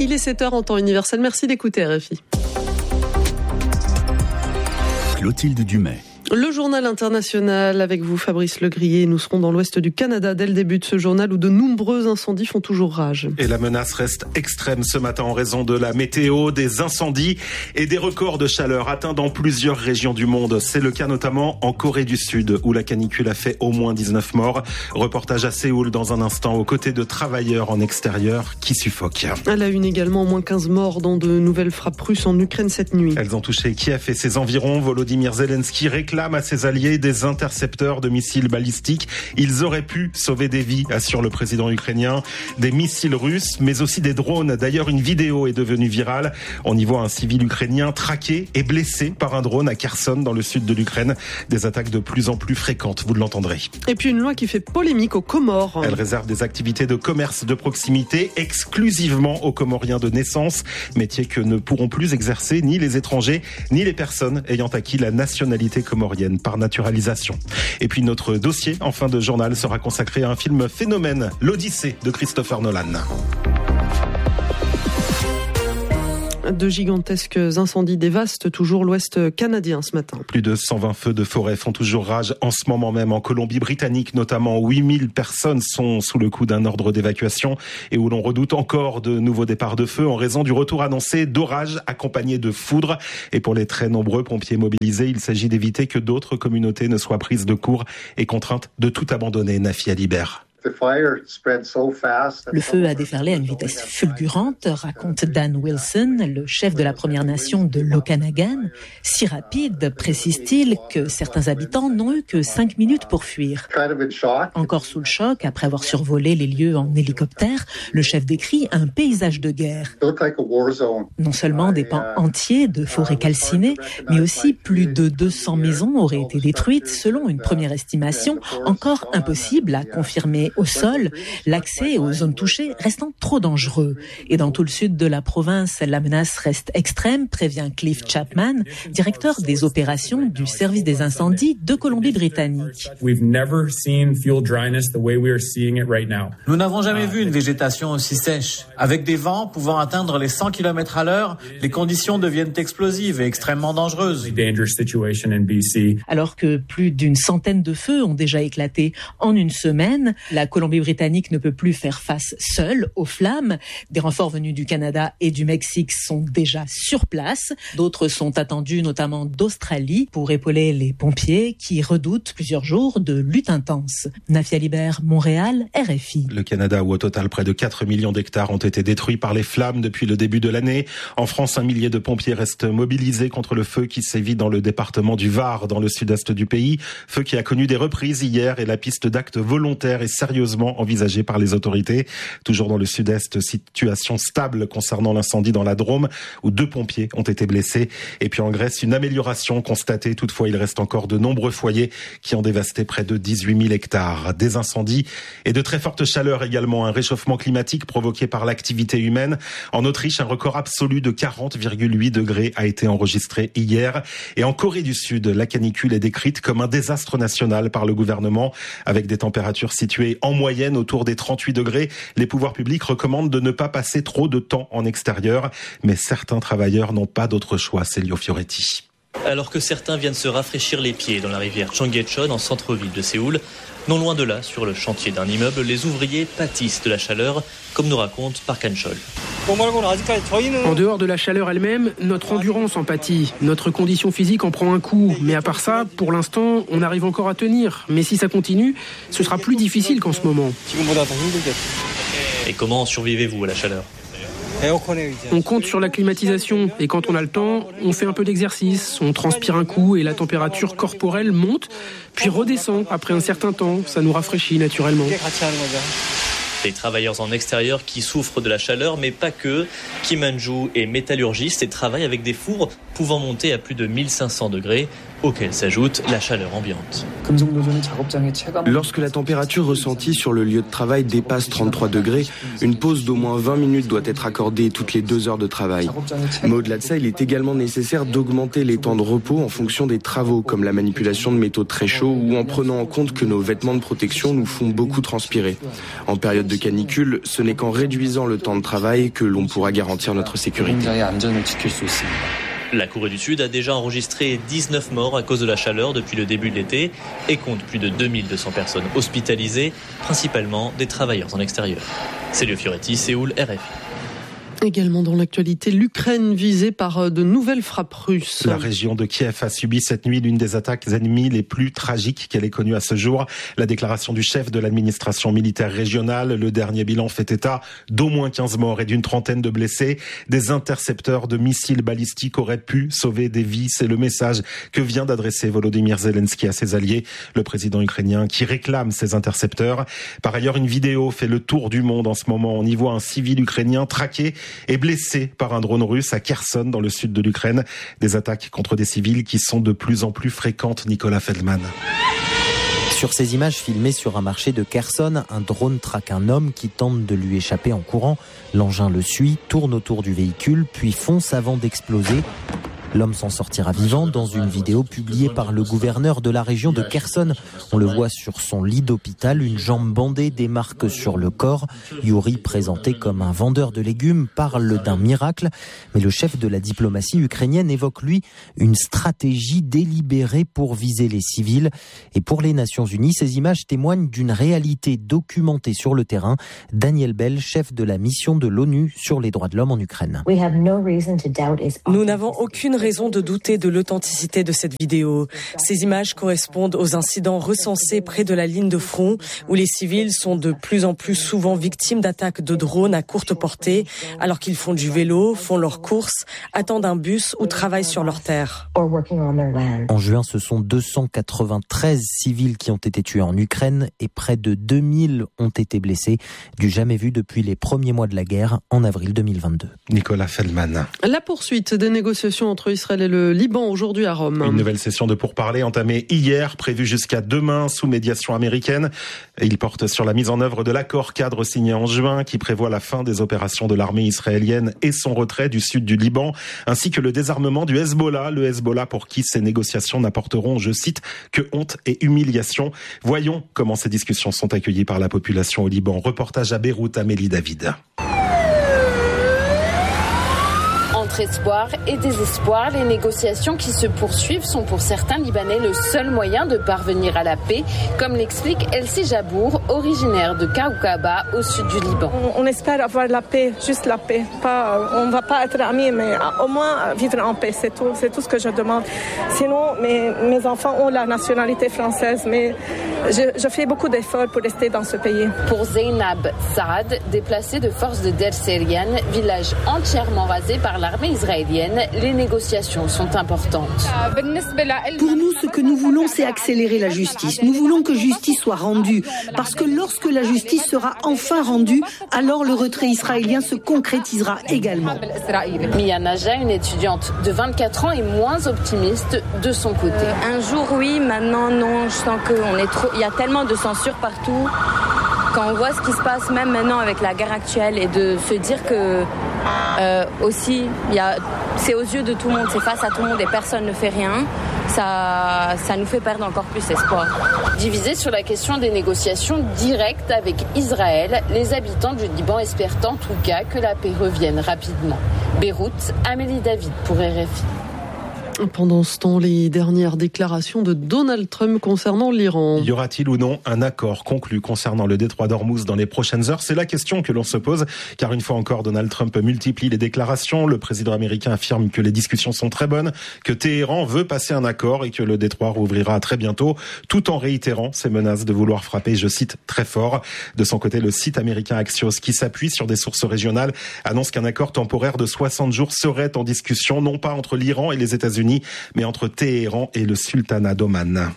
Il est 7h en temps universel. Merci d'écouter RFI. Clotilde Dumais. Le journal international avec vous, Fabrice Legrier. Nous serons dans l'ouest du Canada dès le début de ce journal où de nombreux incendies font toujours rage. Et la menace reste extrême ce matin en raison de la météo, des incendies et des records de chaleur atteints dans plusieurs régions du monde. C'est le cas notamment en Corée du Sud où la canicule a fait au moins 19 morts. Reportage à Séoul dans un instant aux côtés de travailleurs en extérieur qui suffoquent. À la une également, au moins 15 morts dans de nouvelles frappes russes en Ukraine cette nuit. Elles ont touché Kiev et ses environs. Volodymyr Zelensky réclame à ses alliés des intercepteurs de missiles balistiques. Ils auraient pu sauver des vies, assure le président ukrainien. Des missiles russes, mais aussi des drones. D'ailleurs, une vidéo est devenue virale. On y voit un civil ukrainien traqué et blessé par un drone à Kherson, dans le sud de l'Ukraine. Des attaques de plus en plus fréquentes, vous l'entendrez. Et puis une loi qui fait polémique aux Comores. Elle réserve des activités de commerce de proximité exclusivement aux Comoriens de naissance. Métier que ne pourront plus exercer ni les étrangers, ni les personnes ayant acquis la nationalité comorienne par naturalisation. Et puis notre dossier en fin de journal sera consacré à un film phénomène, l'Odyssée de Christopher Nolan. De gigantesques incendies dévastent toujours l'ouest canadien ce matin. Plus de 120 feux de forêt font toujours rage en ce moment même en Colombie-Britannique, notamment 8000 personnes sont sous le coup d'un ordre d'évacuation et où l'on redoute encore de nouveaux départs de feu en raison du retour annoncé d'orages accompagnés de foudre. Et pour les très nombreux pompiers mobilisés, il s'agit d'éviter que d'autres communautés ne soient prises de court et contraintes de tout abandonner. Nafi Alibert. Le feu a déferlé à une vitesse fulgurante, raconte Dan Wilson, le chef de la Première Nation de l'Okanagan. Si rapide, précise-t-il, que certains habitants n'ont eu que 5 minutes pour fuir. Encore sous le choc, après avoir survolé les lieux en hélicoptère, le chef décrit un paysage de guerre. Non seulement des pans entiers de forêts calcinées, mais aussi plus de 200 maisons auraient été détruites, selon une première estimation, encore impossible à confirmer au sol, l'accès aux zones touchées restant trop dangereux. Et dans tout le sud de la province, la menace reste extrême, prévient Cliff Chapman, directeur des opérations du service des incendies de Colombie-Britannique. Nous n'avons jamais vu une végétation aussi sèche. Avec des vents pouvant atteindre les 100 km/h, les conditions deviennent explosives et extrêmement dangereuses. Alors que plus d'une centaine de feux ont déjà éclaté en une semaine, la Colombie-Britannique ne peut plus faire face seule aux flammes. Des renforts venus du Canada et du Mexique sont déjà sur place. D'autres sont attendus, notamment d'Australie, pour épauler les pompiers qui redoutent plusieurs jours de lutte intense. Nafi Alibert, Montréal, RFI. Le Canada, où au total près de 4 millions d'hectares ont été détruits par les flammes depuis le début de l'année. En France, 1 millier de pompiers restent mobilisés contre le feu qui sévit dans le département du Var, dans le sud-est du pays. Feu qui a connu des reprises hier et la piste d'actes volontaires et sérieusement envisagée par les autorités. Toujours dans le sud-est, situation stable concernant l'incendie dans la Drôme, où 2 pompiers ont été blessés. Et puis en Grèce, une amélioration constatée. Toutefois, il reste encore de nombreux foyers qui ont dévasté près de 18 000 hectares. Des incendies et de très fortes chaleurs également. Un réchauffement climatique provoqué par l'activité humaine. En Autriche, un record absolu de 40,8 degrés a été enregistré hier. Et en Corée du Sud, la canicule est décrite comme un désastre national par le gouvernement, avec des températures situées en moyenne autour des 38 degrés. Les pouvoirs publics recommandent de ne pas passer trop de temps en extérieur, mais certains travailleurs n'ont pas d'autre choix. Célio Fioretti. Alors que certains viennent se rafraîchir les pieds dans la rivière Cheonggyecheon en centre-ville de Séoul, non loin de là, sur le chantier d'un immeuble, les ouvriers pâtissent de la chaleur, comme nous raconte Park Han-chol. En dehors de la chaleur elle-même, notre endurance en pâtit. Notre condition physique en prend un coup. Mais à part ça, pour l'instant, on arrive encore à tenir. Mais si ça continue, ce sera plus difficile qu'en ce moment. Et comment survivez-vous à la chaleur ? On compte sur la climatisation et quand on a le temps, on fait un peu d'exercice, on transpire un coup et la température corporelle monte, puis redescend après un certain temps. Ça nous rafraîchit naturellement. Des travailleurs en extérieur qui souffrent de la chaleur, mais pas que. Kim Han-ju est métallurgiste et travaille avec des fours pouvant monter à plus de 1500 degrés. auquel s'ajoute la chaleur ambiante. Lorsque la température ressentie sur le lieu de travail dépasse 33 degrés, une pause d'au moins 20 minutes doit être accordée toutes les 2 heures de travail. Mais au-delà de ça, il est également nécessaire d'augmenter les temps de repos en fonction des travaux, comme la manipulation de métaux très chauds ou en prenant en compte que nos vêtements de protection nous font beaucoup transpirer. En période de canicule, ce n'est qu'en réduisant le temps de travail que l'on pourra garantir notre sécurité. La Corée du Sud a déjà enregistré 19 morts à cause de la chaleur depuis le début de l'été et compte plus de 2200 personnes hospitalisées, principalement des travailleurs en extérieur. Célio Fioretti, Séoul, RFI. Également dans l'actualité, l'Ukraine visée par de nouvelles frappes russes. La région de Kiev a subi cette nuit l'une des attaques ennemies les plus tragiques qu'elle ait connues à ce jour. La déclaration du chef de l'administration militaire régionale, le dernier bilan fait état d'au moins 15 morts et d'une trentaine de blessés. Des intercepteurs de missiles balistiques auraient pu sauver des vies. C'est le message que vient d'adresser Volodymyr Zelensky à ses alliés, le président ukrainien qui réclame ces intercepteurs. Par ailleurs, une vidéo fait le tour du monde en ce moment. On y voit un civil ukrainien traqué et blessé par un drone russe à Kherson, dans le sud de l'Ukraine. Des attaques contre des civils qui sont de plus en plus fréquentes. Nicolas Feldman. Sur ces images filmées sur un marché de Kherson, un drone traque un homme qui tente de lui échapper en courant. L'engin le suit, tourne autour du véhicule, puis fonce avant d'exploser. L'homme s'en sortira vivant dans une vidéo publiée par le gouverneur de la région de Kherson. On le voit sur son lit d'hôpital, une jambe bandée, des marques sur le corps. Yuri, présenté comme un vendeur de légumes, parle d'un miracle. Mais le chef de la diplomatie ukrainienne évoque, lui, une stratégie délibérée pour viser les civils. Et pour les Nations Unies, ces images témoignent d'une réalité documentée sur le terrain. Daniel Bell, chef de la mission de l'ONU sur les droits de l'homme en Ukraine. Nous n'avons aucune raison de douter de l'authenticité de cette vidéo. Ces images correspondent aux incidents recensés près de la ligne de front où les civils sont de plus en plus souvent victimes d'attaques de drones à courte portée alors qu'ils font du vélo, font leurs courses, attendent un bus ou travaillent sur leur terre. En juin, ce sont 293 civils qui ont été tués en Ukraine et près de 2000 ont été blessés, du jamais vu depuis les premiers mois de la guerre en avril 2022. Nicolas Feldman. La poursuite des négociations entre Israël et le Liban aujourd'hui à Rome. Une nouvelle session de pourparlers entamée hier, prévue jusqu'à demain sous médiation américaine. Il porte sur la mise en œuvre de l'accord cadre signé en juin qui prévoit la fin des opérations de l'armée israélienne et son retrait du sud du Liban, ainsi que le désarmement du Hezbollah. Le Hezbollah pour qui ces négociations n'apporteront, je cite, que honte et humiliation. Voyons comment ces discussions sont accueillies par la population au Liban. Reportage à Beyrouth, Amélie David. Entre espoir et désespoir, les négociations qui se poursuivent sont pour certains Libanais le seul moyen de parvenir à la paix, comme l'explique Elsie Jabour, originaire de Kaoukaba, au sud du Liban. On espère avoir la paix, juste la paix. On ne va pas être amis, mais au moins vivre en paix, c'est tout ce que je demande. Sinon, mes enfants ont la nationalité française, mais je fais beaucoup d'efforts pour rester dans ce pays. Pour Zeynab Saad, déplacée de force de Der Serian, village entièrement rasé par l'armée israélienne, les négociations sont importantes. Pour nous, ce que nous voulons, c'est accélérer la justice. Nous voulons que justice soit rendue, parce que lorsque la justice sera enfin rendue, alors le retrait israélien se concrétisera également. Mia Naja, une étudiante de 24 ans, est moins optimiste de son côté. Un jour oui, maintenant non. Je sens qu'il y a tellement de censure partout. Quand on voit ce qui se passe même maintenant avec la guerre actuelle et de se dire que aussi, c'est aux yeux de tout le monde, c'est face à tout le monde et personne ne fait rien, ça nous fait perdre encore plus espoir. Divisés sur la question des négociations directes avec Israël, les habitants du Liban espèrent en tout cas que la paix revienne rapidement. Beyrouth, Amélie David pour RFI. Pendant ce temps, les dernières déclarations de Donald Trump concernant l'Iran. Y aura-t-il ou non un accord conclu concernant le détroit d'Ormuz dans les prochaines heures ? C'est la question que l'on se pose, car une fois encore, Donald Trump multiplie les déclarations. Le président américain affirme que les discussions sont très bonnes, que Téhéran veut passer un accord et que le détroit rouvrira très bientôt, tout en réitérant ses menaces de vouloir frapper, je cite, très fort. De son côté, le site américain Axios, qui s'appuie sur des sources régionales, annonce qu'un accord temporaire de 60 jours serait en discussion, non pas entre l'Iran et les États-Unis, mais entre Téhéran et le sultanat d'Oman.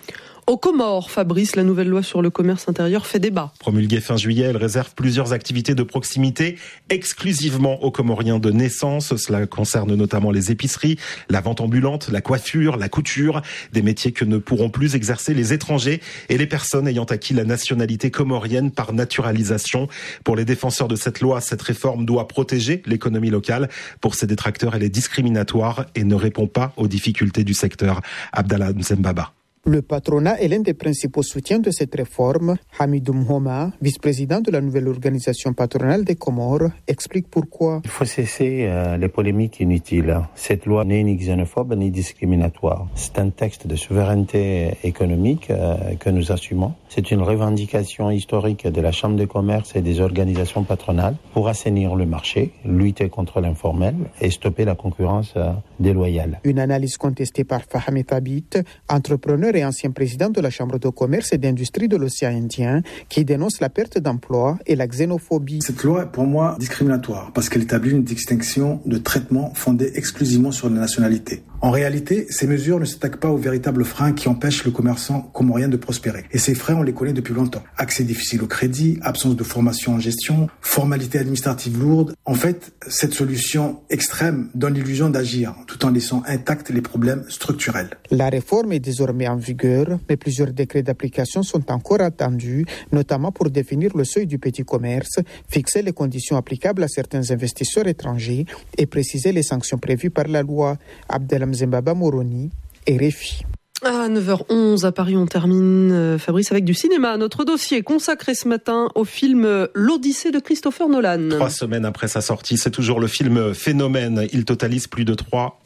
Aux Comores, Fabrice, la nouvelle loi sur le commerce intérieur fait débat. Promulguée fin juillet, elle réserve plusieurs activités de proximité exclusivement aux Comoriens de naissance. Cela concerne notamment les épiceries, la vente ambulante, la coiffure, la couture, des métiers que ne pourront plus exercer les étrangers et les personnes ayant acquis la nationalité comorienne par naturalisation. Pour les défenseurs de cette loi, cette réforme doit protéger l'économie locale. Pour ses détracteurs, elle est discriminatoire et ne répond pas aux difficultés du secteur. Abdallah Mzembaba. Le patronat est l'un des principaux soutiens de cette réforme. Hamidou Mhoma, vice-président de la nouvelle organisation patronale des Comores, explique pourquoi. Il faut cesser les polémiques inutiles. Cette loi n'est ni xénophobe ni discriminatoire. C'est un texte de souveraineté économique que nous assumons. C'est une revendication historique de la Chambre de commerce et des organisations patronales pour assainir le marché, lutter contre l'informel et stopper la concurrence déloyale. Une analyse contestée par Fahmi Thabit, entrepreneur et ancien président de la Chambre de commerce et d'industrie de l'océan Indien, qui dénonce la perte d'emploi et la xénophobie. Cette loi est pour moi discriminatoire parce qu'elle établit une distinction de traitement fondée exclusivement sur la nationalité. En réalité, ces mesures ne s'attaquent pas aux véritables freins qui empêchent le commerçant comorien de prospérer. Et ces freins, on les connaît depuis longtemps. Accès difficile au crédit, absence de formation en gestion, formalités administratives lourdes. En fait, cette solution extrême donne l'illusion d'agir tout en laissant intacts les problèmes structurels. La réforme est désormais en vigueur, mais plusieurs décrets d'application sont encore attendus, notamment pour définir le seuil du petit commerce, fixer les conditions applicables à certains investisseurs étrangers et préciser les sanctions prévues par la loi. Abdallah Mzembaba Moroni, RFI. À 9h11 à Paris, on termine, Fabrice, avec du cinéma. Notre dossier consacré ce matin au film L'Odyssée de Christopher Nolan. 3 semaines après sa sortie, c'est toujours le film phénomène. Il totalise plus de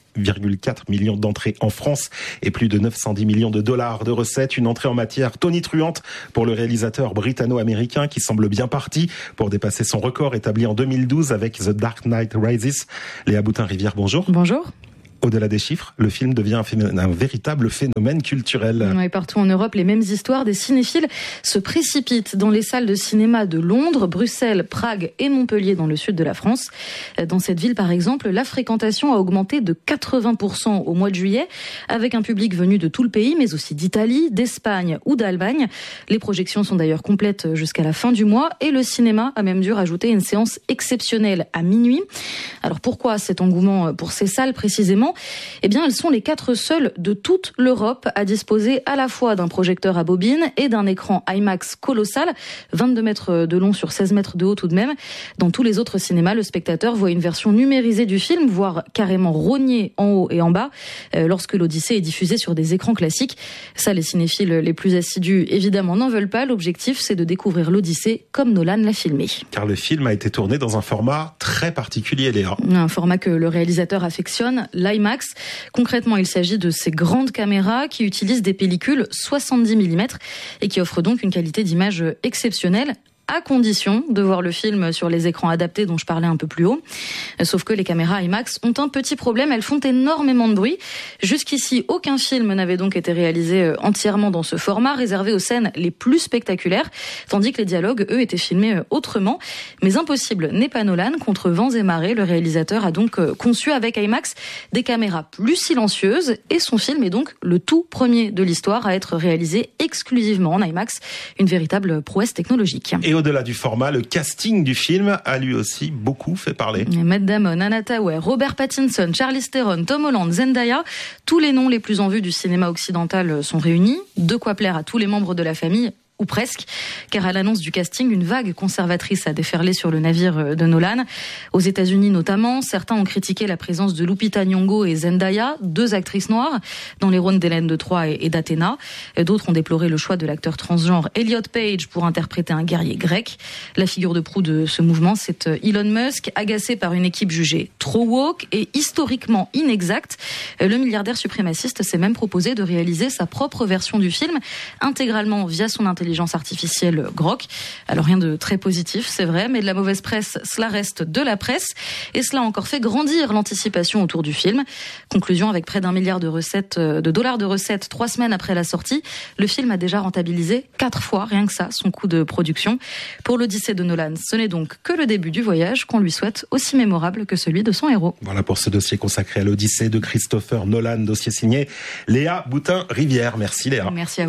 3,4 millions d'entrées en France et plus de 910 millions de dollars de recettes. Une entrée en matière tonitruante pour le réalisateur britanno-américain qui semble bien parti pour dépasser son record établi en 2012 avec The Dark Knight Rises. Léa Boutin-Rivière, bonjour. Bonjour. Au-delà des chiffres, le film devient un véritable phénomène culturel. Ouais, partout en Europe, les mêmes histoires des cinéphiles se précipitent dans les salles de cinéma de Londres, Bruxelles, Prague et Montpellier dans le sud de la France. Dans cette ville, par exemple, la fréquentation a augmenté de 80% au mois de juillet, avec un public venu de tout le pays, mais aussi d'Italie, d'Espagne ou d'Allemagne. Les projections sont d'ailleurs complètes jusqu'à la fin du mois et le cinéma a même dû rajouter une séance exceptionnelle à minuit. Alors pourquoi cet engouement pour ces salles précisément ? Eh bien, elles sont les 4 seules de toute l'Europe à disposer à la fois d'un projecteur à bobine et d'un écran IMAX colossal, 22 mètres de long sur 16 mètres de haut tout de même. Dans tous les autres cinémas, le spectateur voit une version numérisée du film, voire carrément rognée en haut et en bas, lorsque l'Odyssée est diffusée sur des écrans classiques. Ça, les cinéphiles les plus assidus, évidemment, n'en veulent pas. L'objectif, c'est de découvrir l'Odyssée comme Nolan l'a filmé. Car le film a été tourné dans un format très particulier, Léa. Un format que le réalisateur affectionne, l'IMAX. Concrètement, il s'agit de ces grandes caméras qui utilisent des pellicules 70 mm et qui offrent donc une qualité d'image exceptionnelle, à condition de voir le film sur les écrans adaptés dont je parlais un peu plus haut. Sauf que les caméras IMAX ont un petit problème, elles font énormément de bruit. Jusqu'ici, aucun film n'avait donc été réalisé entièrement dans ce format, réservé aux scènes les plus spectaculaires, tandis que les dialogues, eux, étaient filmés autrement. Mais impossible n'est pas Nolan, contre vents et marées, le réalisateur a donc conçu avec IMAX des caméras plus silencieuses et son film est donc le tout premier de l'histoire à être réalisé exclusivement en IMAX, une véritable prouesse technologique. Et au-delà du format, le casting du film a lui aussi beaucoup fait parler. Matt Damon, Anna Thaouer, Robert Pattinson, Charlize Theron, Tom Holland, Zendaya, tous les noms les plus en vue du cinéma occidental sont réunis. De quoi plaire à tous les membres de la famille, ou presque, car à l'annonce du casting, une vague conservatrice a déferlé sur le navire de Nolan. Aux États-Unis notamment, certains ont critiqué la présence de Lupita Nyong'o et Zendaya, 2 actrices noires, dans les rôles d'Hélène de Troie et d'Athéna. D'autres ont déploré le choix de l'acteur transgenre Elliot Page pour interpréter un guerrier grec. La figure de proue de ce mouvement, c'est Elon Musk, agacé par une équipe jugée trop woke et historiquement inexacte. Le milliardaire suprémaciste s'est même proposé de réaliser sa propre version du film, intégralement via son intelligence artificielle Grok. Alors rien de très positif, c'est vrai, mais de la mauvaise presse, cela reste de la presse. Et cela a encore fait grandir l'anticipation autour du film. Conclusion, avec près d'1 milliard de dollars de recettes 3 semaines après la sortie, le film a déjà rentabilisé 4 fois, rien que ça, son coût de production. Pour l'Odyssée de Nolan, ce n'est donc que le début du voyage qu'on lui souhaite aussi mémorable que celui de son héros. Voilà pour ce dossier consacré à l'Odyssée de Christopher Nolan, dossier signé Léa Boutin-Rivière. Merci Léa. Merci à vous.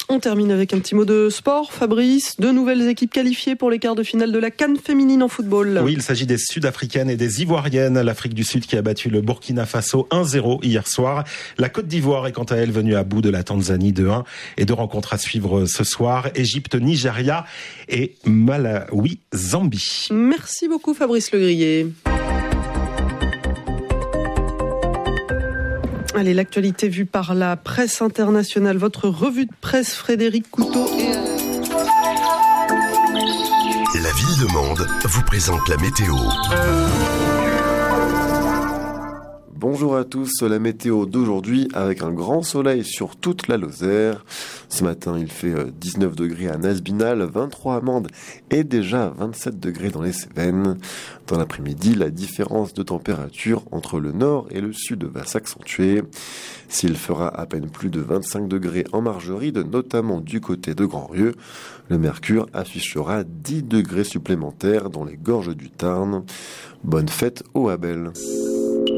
On termine avec un petit mot de sport. Fabrice, 2 nouvelles équipes qualifiées pour les quarts de finale de la CAN féminine en football. Oui, il s'agit des Sud-Africaines et des Ivoiriennes. L'Afrique du Sud qui a battu le Burkina Faso 1-0 hier soir. La Côte d'Ivoire est quant à elle venue à bout de la Tanzanie 2-1. Et 2 rencontres à suivre ce soir. Égypte, Nigeria et Malawi, Zambie. Merci beaucoup Fabrice Legrier. Allez, l'actualité vue par la presse internationale. Votre revue de presse, Frédéric Couteau. La ville de Mende vous présente la météo. Bonjour à tous, la météo d'aujourd'hui avec un grand soleil sur toute la Lozère. Ce matin, il fait 19 degrés à Nasbinal, 23 à Mende et déjà 27 degrés dans les Cévennes. Dans l'après-midi, la différence de température entre le nord et le sud va s'accentuer. S'il fera à peine plus de 25 degrés en Margeride, notamment du côté de Grandrieux, le mercure affichera 10 degrés supplémentaires dans les gorges du Tarn. Bonne fête au Abel.